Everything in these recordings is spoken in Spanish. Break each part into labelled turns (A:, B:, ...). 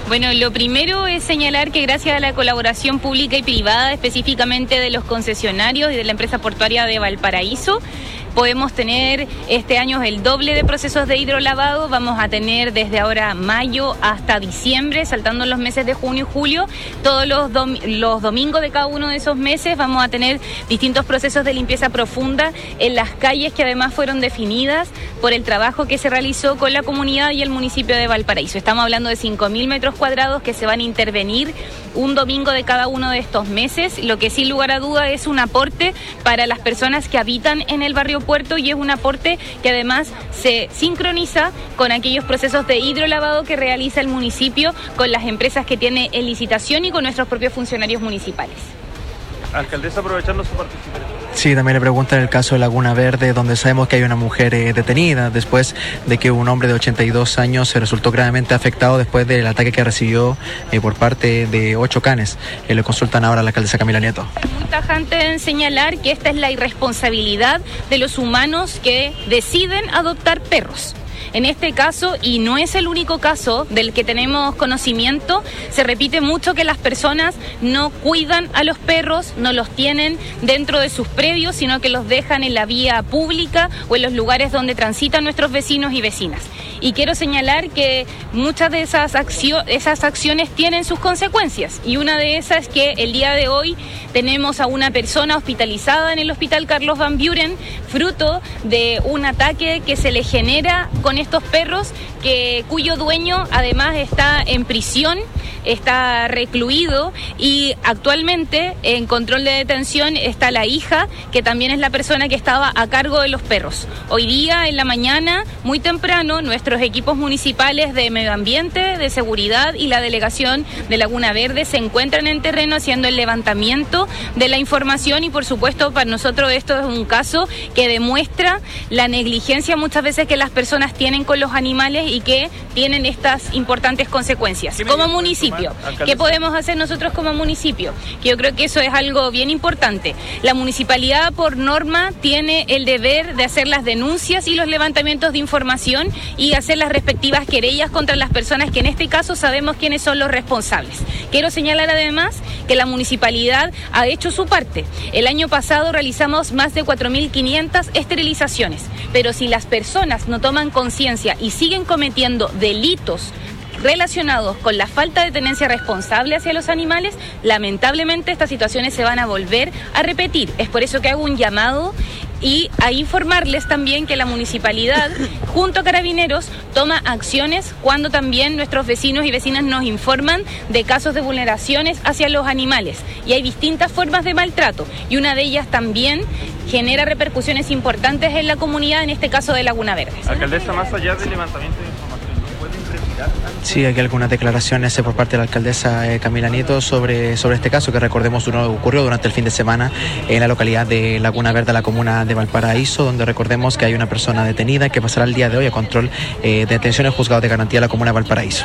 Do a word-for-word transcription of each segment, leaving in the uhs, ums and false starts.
A: Bueno, lo primero es señalar que gracias a la colaboración pública y privada, específicamente de los concesionarios y de la empresa portuaria de Valparaíso, podemos tener este año el doble de procesos de hidrolavado. Vamos a tener desde ahora mayo hasta diciembre, saltando los meses de junio y julio. Todos los, dom- los domingos de cada uno de esos meses vamos a tener distintos procesos de limpieza profunda en las calles que además fueron definidas por el trabajo que se realizó con la comunidad y el municipio de Valparaíso. Estamos hablando de cinco mil metros cuadrados que se van a intervenir un domingo de cada uno de estos meses, lo que sin lugar a duda es un aporte para las personas que habitan en el barrio Puerto y es un aporte que además se sincroniza con aquellos procesos de hidrolavado que realiza el municipio con las empresas que tiene en licitación y con nuestros propios funcionarios municipales.
B: Alcaldesa, aprovechando su participación.
C: Sí, también le preguntan el caso de Laguna Verde, donde sabemos que hay una mujer eh, detenida después de que un hombre de ochenta y dos años se resultó gravemente afectado después del ataque que recibió eh, por parte de ocho canes. Eh, le consultan ahora a la alcaldesa Camila Nieto.
A: Muy tajante en señalar que esta es la irresponsabilidad de los humanos que deciden adoptar perros. En este caso, y no es el único caso del que tenemos conocimiento, se repite mucho que las personas no cuidan a los perros, no los tienen dentro de sus predios, sino que los dejan en la vía pública o en los lugares donde transitan nuestros vecinos y vecinas. Y quiero señalar que muchas de esas, accio- esas acciones tienen sus consecuencias, y una de esas es que el día de hoy tenemos a una persona hospitalizada en el Hospital Carlos Van Buren, fruto de un ataque que se le genera con estos perros, que, cuyo dueño además está en prisión, está recluido, y actualmente en control de detención está la hija, que también es la persona que estaba a cargo de los perros. Hoy día, en la mañana, muy temprano, nuestros equipos municipales de medio ambiente, de seguridad y la delegación de Laguna Verde se encuentran en terreno haciendo el levantamiento de la información, y por supuesto para nosotros esto es un caso que demuestra la negligencia muchas veces que las personas tienen con los animales y que tienen estas importantes consecuencias. Como municipio, ¿qué podemos hacer nosotros como municipio? Que yo creo que eso es algo bien importante. La municipalidad por norma tiene el deber de hacer las denuncias y los levantamientos de información y hacer las respectivas querellas contra las personas que en este caso sabemos quiénes son los responsables. Quiero señalar además que la municipalidad ha hecho su parte. El año pasado realizamos más de cuatro mil quinientas esterilizaciones, pero si las personas no toman conciencia y siguen cometiendo delitos relacionados con la falta de tenencia responsable hacia los animales, lamentablemente estas situaciones se van a volver a repetir. Es por eso que hago un llamado y a informarles también que la municipalidad, junto a Carabineros, toma acciones cuando también nuestros vecinos y vecinas nos informan de casos de vulneraciones hacia los animales. Y hay distintas formas de maltrato, y una de ellas también genera repercusiones importantes en la comunidad, en este caso de Laguna Verde.
B: Alcaldesa, más allá del levantamiento de información, ¿nos pueden retirar?
C: Sí, hay algunas declaraciones eh, por parte de la alcaldesa eh, Camila Nieto sobre, sobre este caso que recordemos uno ocurrió durante el fin de semana en la localidad de Laguna Verde, la comuna de Valparaíso, donde recordemos que hay una persona detenida que pasará el día de hoy a control eh, de detención en juzgado de garantía de la comuna de Valparaíso.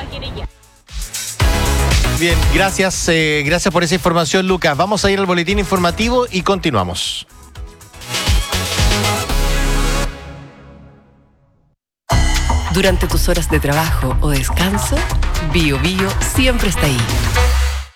D: Bien, gracias, eh, gracias por esa información, Lucas. Vamos a ir al boletín informativo y continuamos.
E: Durante tus horas de trabajo o descanso, Bio Bio siempre está ahí.